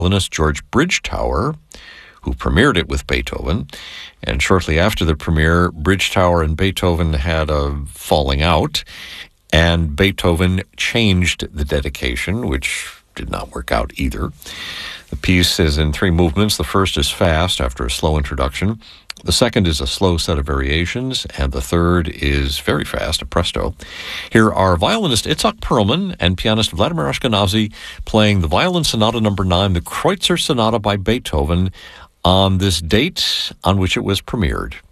violinist George Bridgetower, who premiered it with Beethoven. And shortly after the premiere, Bridgetower and Beethoven had a falling out, and Beethoven changed the dedication, which did not work out either. The piece is in 3 movements. The first is fast after a slow introduction. The second is a slow set of variations, and the third is very fast, a presto. Here are violinist Itzhak Perlman and pianist Vladimir Ashkenazy playing the Violin Sonata No. 9, the Kreutzer Sonata by Beethoven, on this date on which it was premiered.